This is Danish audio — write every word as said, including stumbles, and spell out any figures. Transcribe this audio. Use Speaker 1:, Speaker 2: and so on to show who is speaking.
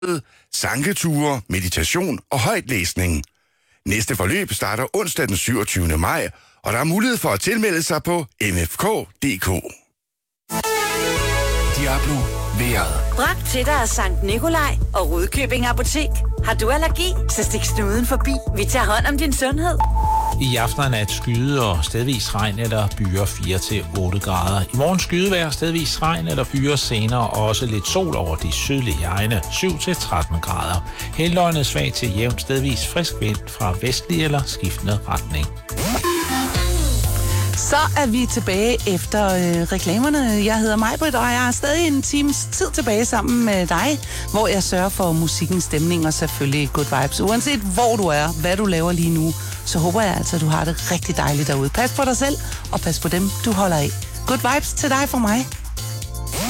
Speaker 1: sanketure, meditation og højtlæsning. Næste forløb starter onsdag den syvogtyvende maj, og der er mulighed for at tilmelde sig på m f k punktum d k.
Speaker 2: Diablo Været.
Speaker 3: Bragt til dig af Sankt Nikolaj og Rudkøbing Apotek. Har du allergi, så stik snuden forbi. Vi tager hånd om din sundhed.
Speaker 4: I aften er nat skyde og stedvis regn eller byer fire til otte grader. I morgen skydevejr, stedvis regn eller byer senere, og også lidt sol over de sydlige egne, syv til tretten grader. Hele døgnet svag til jævnt stedvis frisk vind fra vestlig eller skiftende retning.
Speaker 5: Så er vi tilbage efter øh, reklamerne. Jeg hedder Majbrit, og jeg har stadig en times tid tilbage sammen med dig, hvor jeg sørger for musikkens stemning og selvfølgelig good vibes. Uanset hvor du er, hvad du laver lige nu, så håber jeg altså, at du har det rigtig dejligt derude. Pas på dig selv, og pas på dem, du holder af. Good vibes til dig fra mig.